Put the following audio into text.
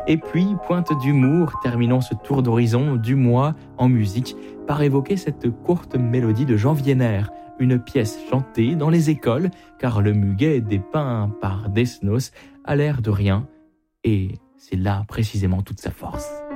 Et puis, pointe d'humour, terminons ce tour d'horizon du mois en musique par évoquer cette courte mélodie de Jean Wiener, une pièce chantée dans les écoles, car le muguet dépeint par Desnos a l'air de rien, et c'est là précisément toute sa force.